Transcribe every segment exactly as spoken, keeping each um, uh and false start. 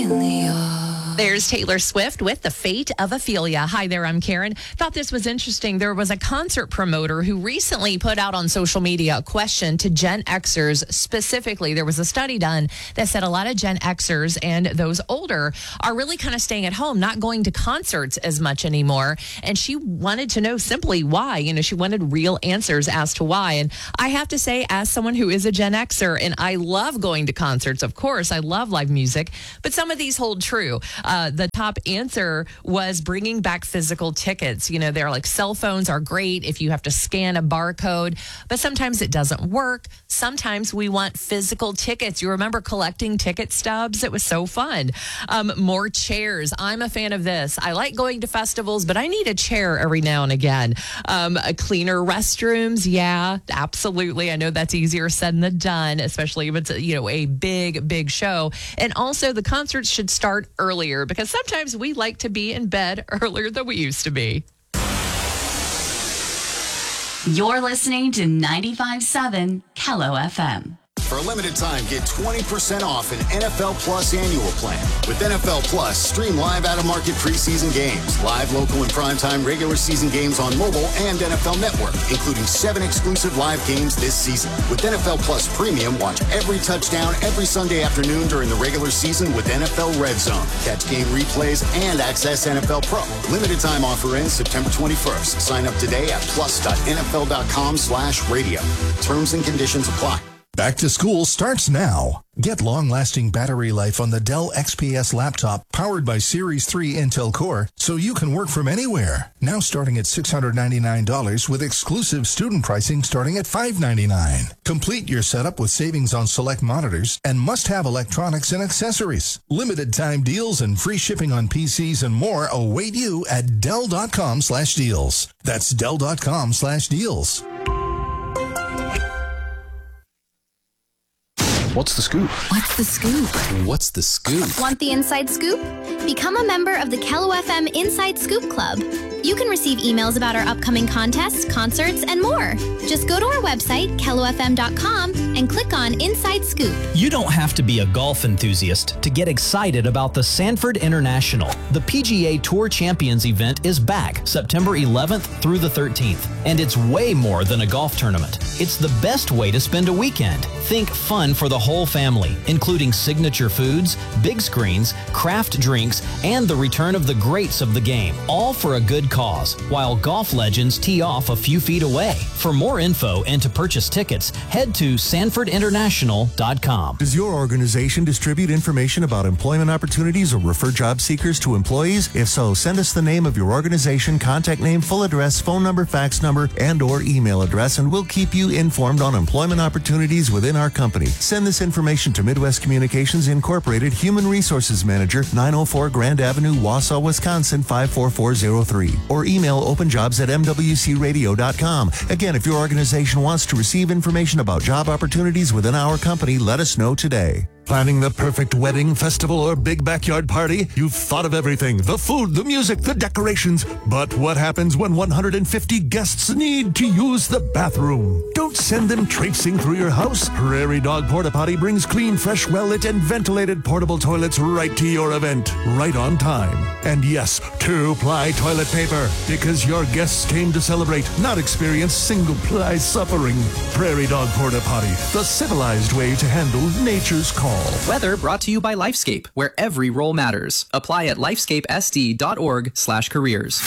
Ophelia. There's Taylor Swift with The Fate of Ophelia. Hi there, I'm Karen. Thought this was interesting. There was a concert promoter who recently put out on social media a question to Gen Xers specifically. There was a study done that said a lot of Gen Xers and those older are really kind of staying at home, not going to concerts as much anymore. And she wanted to know simply why. You know, she wanted real answers as to why. And I have to say, as someone who is a Gen Xer, and I love going to concerts, of course, I love live music, but some of these hold true. Uh, the top answer was bringing back physical tickets. You know, they're like cell phones are great if you have to scan a barcode, but sometimes it doesn't work. Sometimes we want physical tickets. You remember collecting ticket stubs? It was so fun. Um, more chairs. I'm a fan of this. I like going to festivals, but I need a chair every now and again. Um, a cleaner restrooms. Yeah, absolutely. I know that's easier said than done, especially if it's, you know, a big, big show. And also the concerts should start earlier, because sometimes we like to be in bed earlier than we used to be. You're listening to ninety-five point seven Kello F M. For a limited time, get twenty percent off an N F L Plus annual plan. With N F L Plus, stream live out-of-market preseason games, live local and primetime regular season games on mobile and N F L Network, including seven exclusive live games this season. With N F L Plus Premium, watch every touchdown every Sunday afternoon during the regular season with N F L Red Zone. Catch game replays and access N F L Pro. Limited time offer ends September twenty-first. Sign up today at plus.nfl.com slash radio. Terms and conditions apply. Back to school starts now. Get long-lasting battery life on the Dell X P S laptop powered by Series three Intel Core so you can work from anywhere. Now starting at six hundred ninety-nine dollars with exclusive student pricing starting at five hundred ninety-nine dollars. Complete your setup with savings on select monitors and must-have electronics and accessories. Limited time deals and free shipping on P Cs and more await you at Dell.com slash deals. That's Dell.com slash deals. What's the scoop? What's the scoop? What's the scoop? Want the inside scoop? Become a member of the Kello F M Inside Scoop Club. You can receive emails about our upcoming contests, concerts, and more. Just go to our website, kello f m dot com, and click on Inside Scoop. You don't have to be a golf enthusiast to get excited about the Sanford International. The P G A Tour Champions event is back September eleventh through the thirteenth, and it's way more than a golf tournament. It's the best way to spend a weekend. Think fun for the whole family, including signature foods, big screens, craft drinks, and the return of the greats of the game, all for a good cause, while golf legends tee off a few feet away. For more info and to purchase tickets, head to sanford international dot com. Does your organization distribute information about employment opportunities or refer job seekers to employees? If so, send us the name of your organization, contact name, full address, phone number, fax number, and or email address, and we'll keep you informed on employment opportunities within our company. Send this information to Midwest Communications Incorporated, Human Resources Manager, nine oh four Grand Avenue, Wausau, Wisconsin, five four four zero three. Or email openjobs at m w c radio dot com. Again, if your organization wants to receive information about job opportunities within our company, let us know today. Planning the perfect wedding, festival, or big backyard party? You've thought of everything. The food, the music, the decorations. But what happens when one hundred fifty guests need to use the bathroom? Don't send them traipsing through your house. Prairie Dog Porta Potty brings clean, fresh, well-lit, and ventilated portable toilets right to your event, right on time. And yes, two-ply toilet paper, because your guests came to celebrate, not experience single-ply suffering. Prairie Dog Porta Potty, the civilized way to handle nature's call. Weather brought to you by Lifescape, where every role matters. Apply at lifescapesd.org slash careers.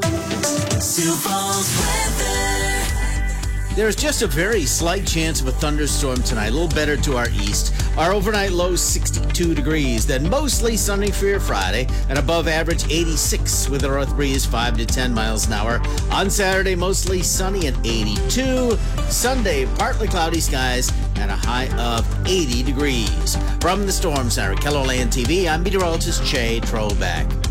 There's just a very slight chance of a thunderstorm tonight, a little better to our east. Our overnight low sixty-two degrees, then mostly sunny for your Friday, and above average eighty-six with a north breeze five to ten miles an hour. On Saturday, mostly sunny at eighty-two. Sunday, partly cloudy skies and a high of eighty degrees. From the Storm Center at KELOLAND T V, I'm meteorologist Che Troback.